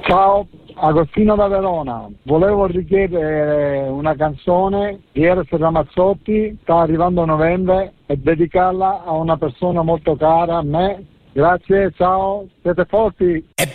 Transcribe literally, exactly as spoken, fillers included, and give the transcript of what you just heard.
Ciao, Agostino da Verona. Volevo richiedere una canzone di Eros Ramazzotti, sta arrivando novembre, e dedicarla a una persona molto cara a me. Grazie, ciao, siete forti.